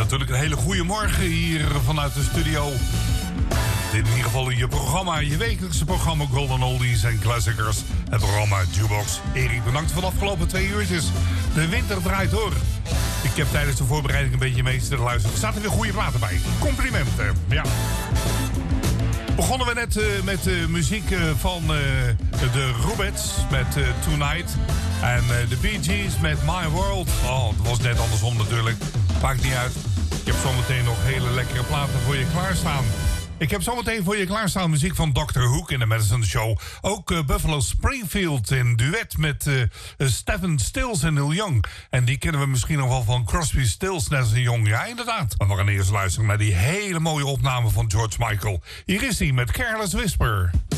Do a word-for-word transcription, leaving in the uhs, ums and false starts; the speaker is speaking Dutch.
natuurlijk een hele goede morgen hier vanuit de studio. Dit in ieder geval in je programma, je wekelijkse programma Golden Oldies en Classicers. Het programma Jukebox. Erik, bedankt voor de afgelopen twee uurtjes. De winter draait door. Ik heb tijdens de voorbereiding een beetje mee te luisteren. Er zaten weer goede platen bij. Complimenten, ja. Begonnen we net uh, met uh, muziek uh, van uh, de Rubettes met uh, Tonight. En uh, de Bee Gees met My World. Oh, het was net andersom natuurlijk. Maakt niet uit. Ik heb zometeen nog hele lekkere platen voor je klaarstaan. Ik heb zometeen voor je klaarstaan muziek van doctor Hook in de Madison Show. Ook uh, Buffalo Springfield in duet met uh, uh, Stephen Stills en Neil Young. En die kennen we misschien nog wel van Crosby, Stills, Nash en Young. Ja, inderdaad. Maar we gaan eerst luisteren naar die hele mooie opname van George Michael. Hier is hij met Careless Whisper.